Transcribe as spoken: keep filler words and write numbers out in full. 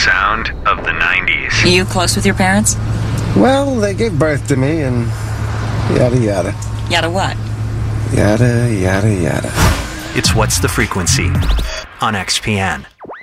sound of the nineties. Are you close with your parents? Well, they gave birth to me and yada yada. Yada what? Yada yada yada. It's What's the Frequency on X P N.